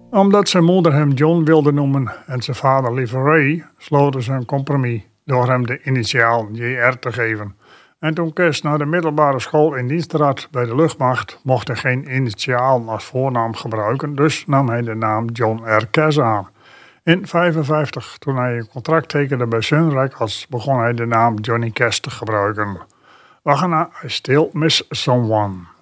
Omdat zijn moeder hem John wilde noemen en zijn vader liever Ray, sloten ze een compromis door hem de initiaal JR te geven. En toen Kes naar de middelbare school in dienst trad bij de luchtmacht, mocht hij geen initiaal als voornaam gebruiken, dus nam hij de naam John R. Kes aan. In 1955, toen hij een contract tekende bij Sun Records, begon hij de naam Johnny Cash te gebruiken. We gaan naar I Still Miss Someone.